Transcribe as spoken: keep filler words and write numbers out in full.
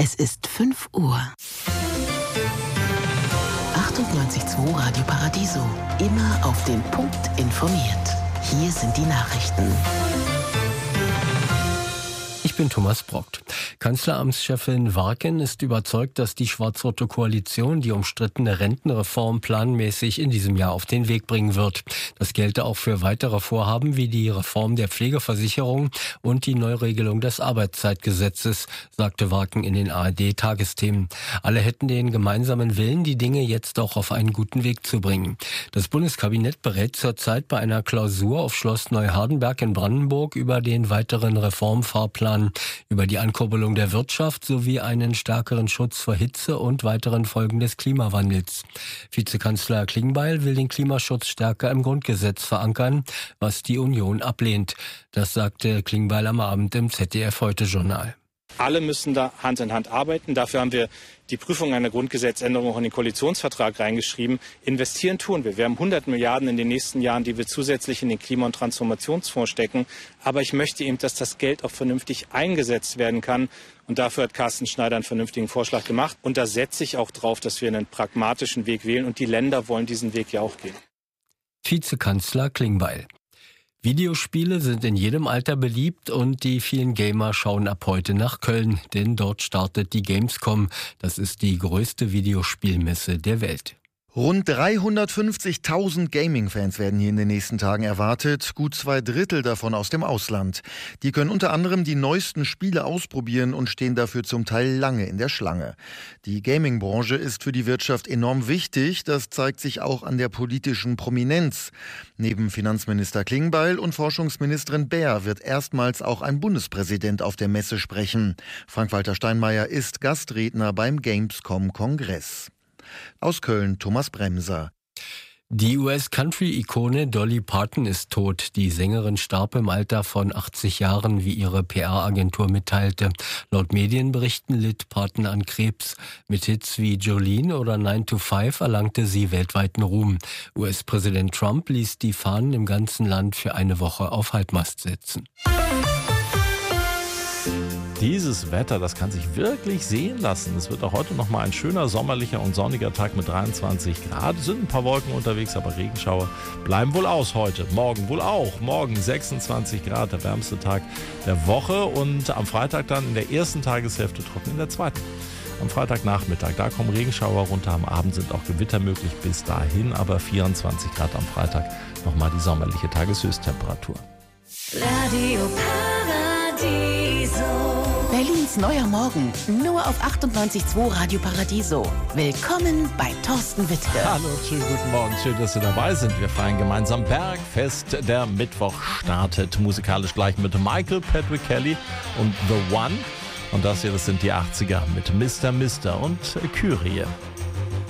Es ist fünf Uhr. achtundneunzig Komma zwei Radio Paradiso. Immer auf den Punkt informiert. Hier sind die Nachrichten. Ich bin Thomas Brockt. Kanzleramtschefin Warken ist überzeugt, dass die schwarz-rote Koalition die umstrittene Rentenreform planmäßig in diesem Jahr auf den Weg bringen wird. Das gelte auch für weitere Vorhaben wie die Reform der Pflegeversicherung und die Neuregelung des Arbeitszeitgesetzes, sagte Warken in den A R D-Tagesthemen. Alle hätten den gemeinsamen Willen, die Dinge jetzt auch auf einen guten Weg zu bringen. Das Bundeskabinett berät zurzeit bei einer Klausur auf Schloss Neuhardenberg in Brandenburg über den weiteren Reformfahrplan, über die Ankurbelung der Wirtschaft sowie einen stärkeren Schutz vor Hitze und weiteren Folgen des Klimawandels. Vizekanzler Klingbeil will den Klimaschutz stärker im Grundgesetz verankern, was die Union ablehnt. Das sagte Klingbeil am Abend im Z D F-Heute-Journal. Alle müssen da Hand in Hand arbeiten. Dafür haben wir die Prüfung einer Grundgesetzänderung auch in den Koalitionsvertrag reingeschrieben. Investieren tun wir. Wir haben hundert Milliarden in den nächsten Jahren, die wir zusätzlich in den Klima- und Transformationsfonds stecken. Aber ich möchte eben, dass das Geld auch vernünftig eingesetzt werden kann. Und dafür hat Carsten Schneider einen vernünftigen Vorschlag gemacht. Und da setze ich auch drauf, dass wir einen pragmatischen Weg wählen. Und die Länder wollen diesen Weg ja auch gehen. Vizekanzler Klingbeil. Videospiele sind in jedem Alter beliebt und die vielen Gamer schauen ab heute nach Köln, denn dort startet die Gamescom. Das ist die größte Videospielmesse der Welt. Rund dreihundertfünfzigtausend Gaming-Fans werden hier in den nächsten Tagen erwartet, gut zwei Drittel davon aus dem Ausland. Die können unter anderem die neuesten Spiele ausprobieren und stehen dafür zum Teil lange in der Schlange. Die Gaming-Branche ist für die Wirtschaft enorm wichtig, das zeigt sich auch an der politischen Prominenz. Neben Finanzminister Klingbeil und Forschungsministerin Baer wird erstmals auch ein Bundespräsident auf der Messe sprechen. Frank-Walter Steinmeier ist Gastredner beim Gamescom-Kongress. Aus Köln Thomas Bremser. Die U S-Country-Ikone Dolly Parton ist tot. Die Sängerin starb im Alter von achtzig Jahren, wie ihre P R-Agentur mitteilte. Laut Medienberichten litt Parton an Krebs. Mit Hits wie Jolene oder nine to five erlangte sie weltweiten Ruhm. U S-Präsident Trump ließ die Fahnen im ganzen Land für eine Woche auf Halbmast setzen. Dieses Wetter, das kann sich wirklich sehen lassen. Es wird auch heute noch mal ein schöner sommerlicher und sonniger Tag mit dreiundzwanzig Grad. Es sind ein paar Wolken unterwegs, aber Regenschauer bleiben wohl aus heute. Morgen wohl auch. Morgen sechsundzwanzig Grad, der wärmste Tag der Woche. Und am Freitag dann in der ersten Tageshälfte trocken, in der zweiten. Am Freitagnachmittag, da kommen Regenschauer runter. Am Abend sind auch Gewitter möglich bis dahin. Aber vierundzwanzig Grad am Freitag, nochmal die sommerliche Tageshöchsttemperatur. Radio Paradiso. Berlins neuer Morgen, nur auf achtundneunzig Komma zwei Radio Paradiso. Willkommen bei Thorsten Wittke. Hallo, schönen guten Morgen, schön, dass Sie dabei sind. Wir feiern gemeinsam Bergfest. Der Mittwoch startet musikalisch gleich mit Michael Patrick Kelly und The One. Und das hier, das sind die achtziger mit Mister Mister und Kyrie.